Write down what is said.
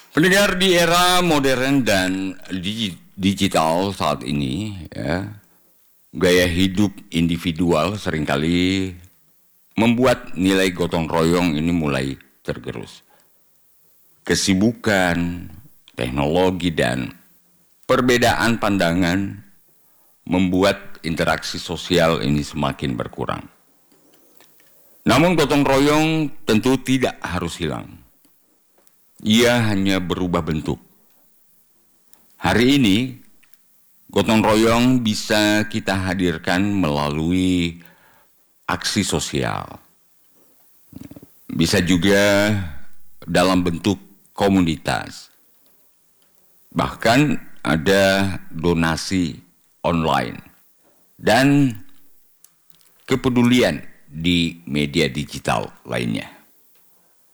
Pendengar, di era modern dan digital saat ini, ya, gaya hidup individual seringkali membuat nilai gotong royong ini mulai tergerus. Kesibukan, teknologi, dan perbedaan pandangan membuat interaksi sosial ini semakin berkurang. Namun gotong royong tentu tidak harus hilang. Ia hanya berubah bentuk. Hari ini, gotong royong bisa kita hadirkan melalui aksi sosial. Bisa juga dalam bentuk komunitas. Bahkan ada donasi online dan kepedulian di media digital lainnya.